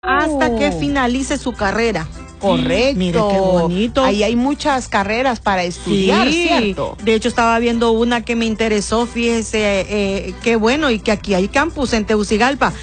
hasta que finalice su carrera. Correcto. Mire qué bonito. Ahí hay muchas carreras para estudiar, sí, ¿cierto? De hecho, estaba viendo una que me interesó, fíjese, qué bueno, y que aquí hay campus en Tegucigalpa.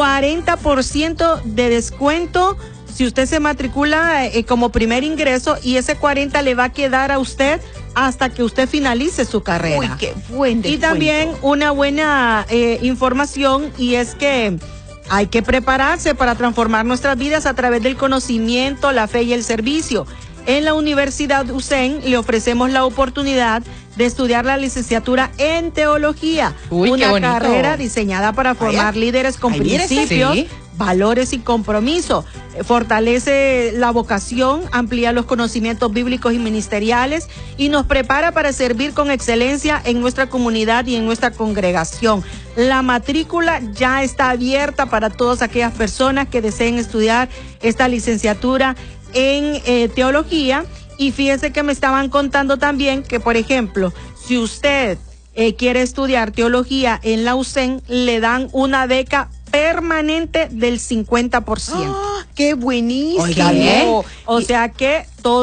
40% de descuento si usted se matricula como primer ingreso, y ese 40 le va a quedar a usted hasta que usted finalice su carrera. Uy, qué buen descuento. Y también una buena información, y es que hay que prepararse para transformar nuestras vidas a través del conocimiento, la fe y el servicio. En la Universidad USEN le ofrecemos la oportunidad de estudiar la licenciatura en teología, una carrera diseñada para formar líderes con principios, valores y compromiso. Fortalece la vocación, amplía los conocimientos bíblicos y ministeriales y nos prepara para servir con excelencia en nuestra comunidad y en nuestra congregación. La matrícula ya está abierta para todas aquellas personas que deseen estudiar esta licenciatura en teología. Y fíjese que me estaban contando también que, por ejemplo, si usted quiere estudiar teología en la USEN, le dan una beca permanente del 50%. ¡Oh, qué buenísimo! Oiga, bien. O sea que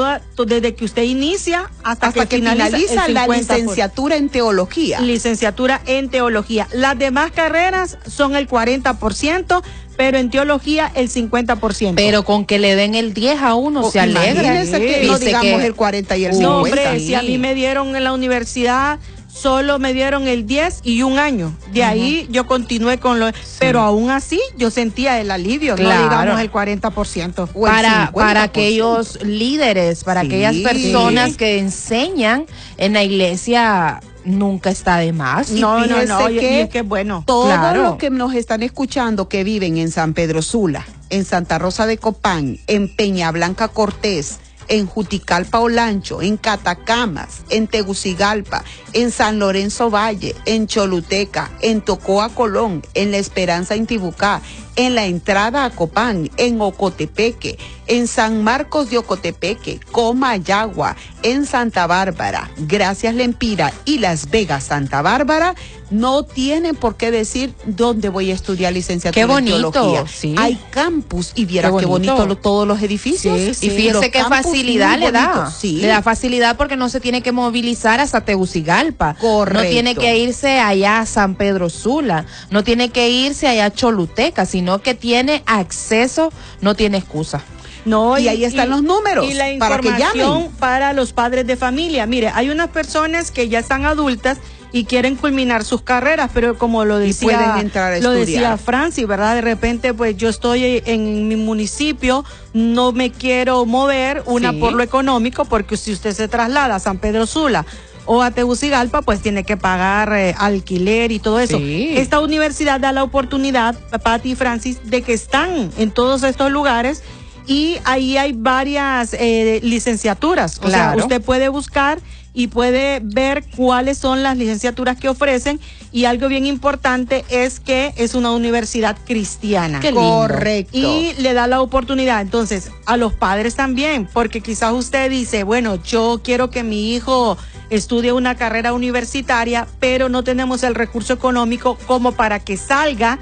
desde que usted inicia hasta que finaliza la licenciatura en teología. Licenciatura en teología. Las demás carreras son el 40%. Pero en teología el 50%. Pero con que le den el 10 a uno se alegra. Imagínese que no digamos el 40 y el 50. No, hombre, si a mí me dieron en la universidad, solo me dieron el 10 y un año. De ahí yo continué con lo... Pero aún así yo sentía el alivio, no digamos el 40%. Para aquellos líderes, para aquellas personas que enseñan en la iglesia... Nunca está de más. No, y qué bueno. Todos los que nos están escuchando que viven en San Pedro Sula, en Santa Rosa de Copán, en Peña Blanca Cortés, en Juticalpa Olancho, en Catacamas, en Tegucigalpa, en San Lorenzo Valle, en Choluteca, en Tocoa Colón, en La Esperanza Intibucá, en la entrada a Copán, en Ocotepeque, en San Marcos de Ocotepeque, Comayagua, en Santa Bárbara, Gracias Lempira y Las Vegas, Santa Bárbara, no tienen por qué decir dónde voy a estudiar licenciatura en teología. Sí. Hay campus y viera qué bonito todos los edificios. Sí, y fíjese qué facilidad le da. Sí. Le da facilidad porque no se tiene que movilizar hasta Tegucigalpa. Correcto. No tiene que irse allá a San Pedro Sula. No tiene que irse allá a Choluteca, sino que tiene acceso, no tiene excusa. No, y ahí están los números y la para que llamen. Para los padres de familia. Mire, hay unas personas que ya están adultas y quieren culminar sus carreras, pero como lo decía, pueden entrar a estudiar. Decía Francis, ¿verdad? De repente, pues yo estoy en mi municipio, no me quiero mover, por lo económico, porque si usted se traslada a San Pedro Sula o a Tegucigalpa, pues tiene que pagar alquiler y todo eso. Esta universidad da la oportunidad, Pati y Francis, de que están en todos estos lugares. Y ahí hay varias licenciaturas. O sea, usted puede buscar y puede ver cuáles son las licenciaturas que ofrecen. Y algo bien importante es que es una universidad cristiana. Qué lindo. Correcto. Y le da la oportunidad, entonces, a los padres también, porque quizás usted dice, bueno, yo quiero que mi hijo estudie una carrera universitaria, pero no tenemos el recurso económico como para que salga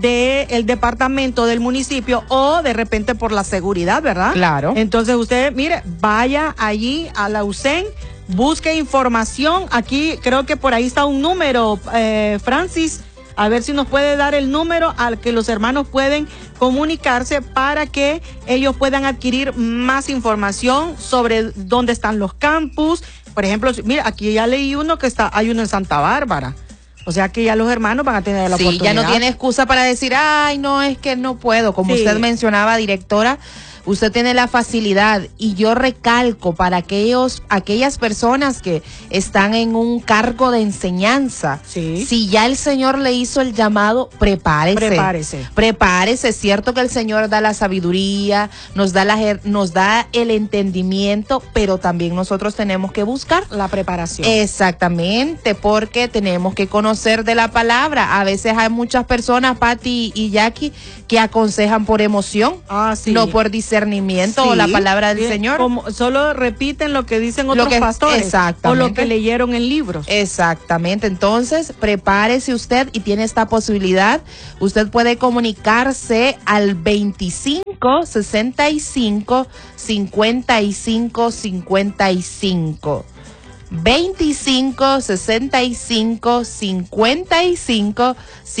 del departamento del municipio o de repente por la seguridad, ¿verdad? Claro. Entonces usted, mire, vaya allí a la USEN, busque información. Aquí creo que por ahí está un número, Francis, a ver si nos puede dar el número al que los hermanos pueden comunicarse para que ellos puedan adquirir más información sobre dónde están los campus. Por ejemplo, mira, aquí ya leí hay uno en Santa Bárbara. O sea que ya los hermanos van a tener la oportunidad. Sí, ya no tiene excusa para decir, ay, no, es que no puedo. Como usted mencionaba, directora, usted tiene la facilidad. Y yo recalco para aquellas personas que están en un cargo de enseñanza. Si ya el Señor le hizo el llamado, prepárese. Prepárese. Es cierto que el Señor da la sabiduría, nos da el entendimiento, pero también nosotros tenemos que buscar la preparación. Exactamente, porque tenemos que conocer de la palabra. A veces hay muchas personas, Pati y Jackie, que aconsejan por emoción, no por discernimiento. discernimiento o la palabra del Señor. Como solo repiten lo que dicen otros pastores o lo que leyeron en libros. Exactamente. Entonces, prepárese usted y tiene esta posibilidad. Usted puede comunicarse al 25 65 55 55. 25 65 55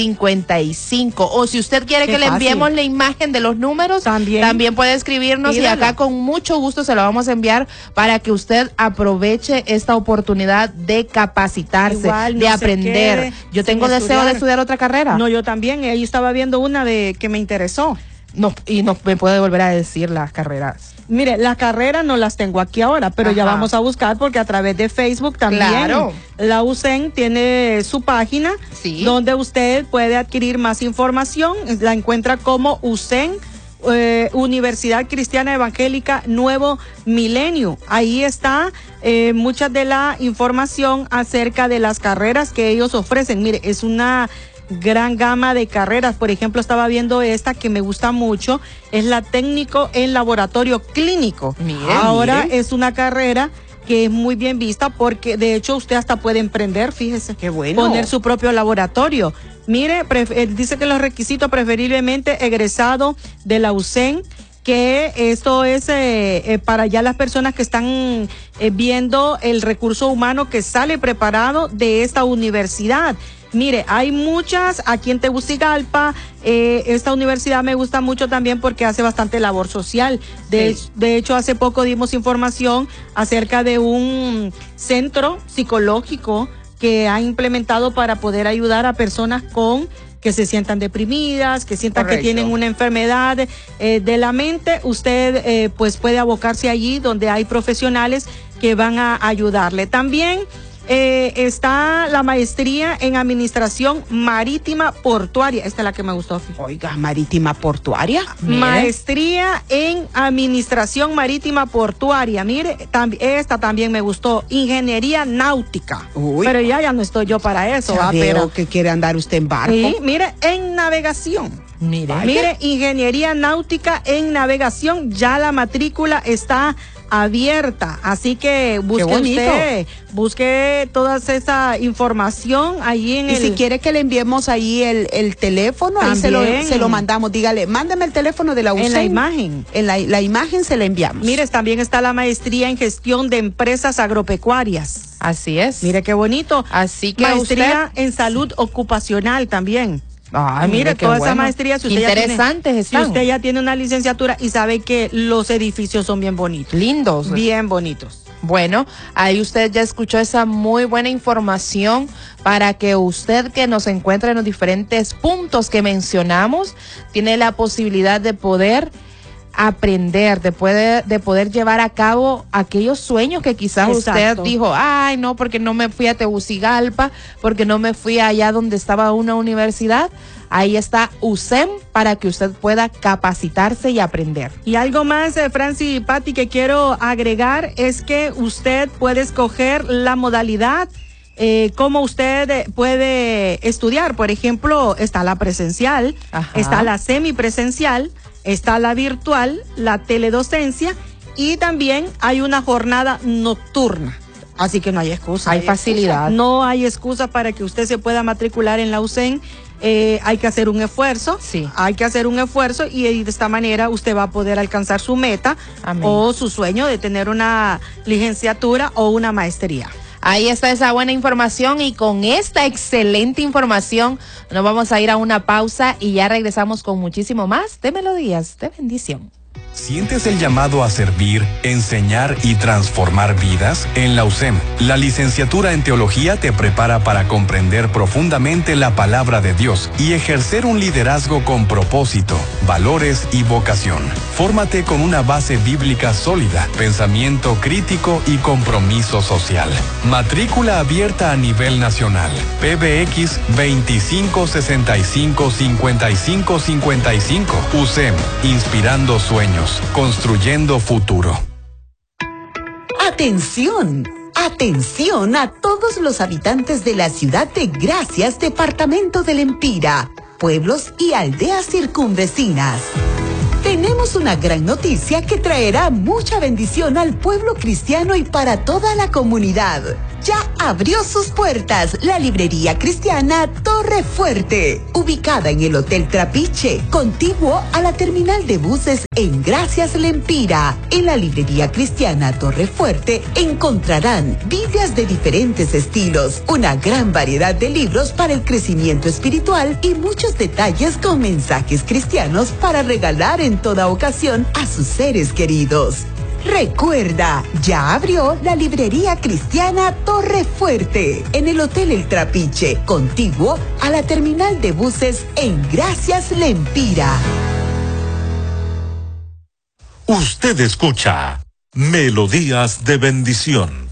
55. O si usted quiere que le enviemos la imagen de los números, también puede escribirnos. Pídalo. Y acá con mucho gusto se lo vamos a enviar para que usted aproveche esta oportunidad de capacitarse, igual, de aprender. Yo tengo deseo de estudiar otra carrera. No, yo también. Ahí estaba viendo una de que me interesó. No, y no me puede volver a decir las carreras. Mire, las carreras no las tengo aquí ahora, pero ya vamos a buscar porque a través de Facebook también la UCEN tiene su página donde usted puede adquirir más información. La encuentra como UCEN, Universidad Cristiana Evangélica Nuevo Milenio. Ahí está mucha de la información acerca de las carreras que ellos ofrecen. Mire, es una gran gama de carreras. Por ejemplo, estaba viendo esta que me gusta mucho, es la técnico en laboratorio clínico. Ahora es una carrera que es muy bien vista porque de hecho usted hasta puede emprender, fíjese. Qué bueno. Poner su propio laboratorio. Mire, dice que los requisitos preferiblemente egresado de la UCEN, que esto es para ya las personas que están viendo el recurso humano que sale preparado de esta universidad. Mire, hay muchas aquí en Tegucigalpa. Esta universidad me gusta mucho también porque hace bastante labor social. De hecho, hace poco dimos información acerca de un centro psicológico que ha implementado para poder ayudar a personas que se sientan deprimidas, que sientan que tienen una enfermedad de la mente. Usted pues puede abocarse allí donde hay profesionales que van a ayudarle. También está la maestría en administración marítima portuaria. Esta es la que me gustó. Oiga, marítima portuaria. Mire. Maestría en administración marítima portuaria. Mire, esta también me gustó. Ingeniería náutica. Uy. Pero ya no estoy yo para eso. Pero que quiere andar usted en barco. Sí, mire, en navegación. Mire, ingeniería náutica en navegación. Ya la matrícula está abierta, así que busque toda esa información ahí en si quiere que le enviemos ahí el teléfono, también, ahí se lo mandamos. Dígale, mándame el teléfono de la UCEN. En la imagen. En la imagen se la enviamos. Mire, también está la maestría en gestión de empresas agropecuarias. Así es. Mire qué bonito. Así que maestría en salud ocupacional también. Ay, mire, toda esa maestría, si usted ya tiene una licenciatura y sabe que los edificios son bien bonitos. Lindos. Bien bonitos. Bueno, ahí usted ya escuchó esa muy buena información para que usted que nos encuentre en los diferentes puntos que mencionamos, tiene la posibilidad de poder aprender, de poder llevar a cabo aquellos sueños que quizás usted dijo, ay no, porque no me fui a Tegucigalpa, porque no me fui allá donde estaba una universidad. Ahí está UCEN para que usted pueda capacitarse y aprender. Y algo más, Francis y Patti, que quiero agregar es que usted puede escoger la modalidad cómo usted puede estudiar. Por ejemplo, está la presencial, está la semipresencial, está la virtual, la teledocencia y también hay una jornada nocturna. Así que no hay excusa. Hay facilidad. No hay excusa para que usted se pueda matricular en la UCEN. Hay que hacer un esfuerzo. Sí. Hay que hacer un esfuerzo y de esta manera usted va a poder alcanzar su meta. Amén. O su sueño de tener una licenciatura o una maestría. Ahí está esa buena información y con esta excelente información nos vamos a ir a una pausa y ya regresamos con muchísimo más de Melodías de Bendición. ¿Sientes el llamado a servir, enseñar y transformar vidas? En la UCEM, la licenciatura en teología te prepara para comprender profundamente la palabra de Dios y ejercer un liderazgo con propósito, valores y vocación. Fórmate con una base bíblica sólida, pensamiento crítico y compromiso social. Matrícula abierta a nivel nacional. PBX 25655555. UCEM, inspirando sueños. Construyendo futuro. Atención, atención a todos los habitantes de la ciudad de Gracias, departamento del Empira, pueblos y aldeas circunvecinas. Tenemos tenemos una gran noticia que traerá mucha bendición al pueblo cristiano y para toda la comunidad. Ya abrió sus puertas la librería cristiana Torre Fuerte, ubicada en el Hotel Trapiche, contiguo a la terminal de buses en Gracias Lempira. En la librería cristiana Torre Fuerte encontrarán Biblias de diferentes estilos, una gran variedad de libros para el crecimiento espiritual y muchos detalles con mensajes cristianos para regalar en toda ocasión a sus seres queridos. Recuerda, ya abrió la librería cristiana Torre Fuerte en el Hotel El Trapiche, contiguo a la terminal de buses en Gracias Lempira. Usted escucha Melodías de Bendición.